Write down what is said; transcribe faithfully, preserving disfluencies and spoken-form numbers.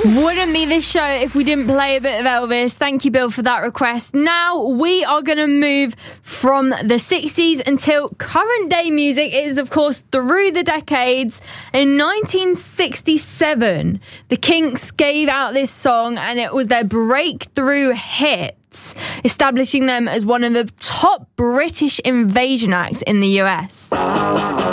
Wouldn't be this show if we didn't play a bit of Elvis. Thank you, Bill, for that request. Now we are going to move from the sixties until current day music. It is, of course, through the decades. In nineteen sixty-seven, the Kinks gave out this song and it was their breakthrough hit, establishing them as one of the top British invasion acts in the U S.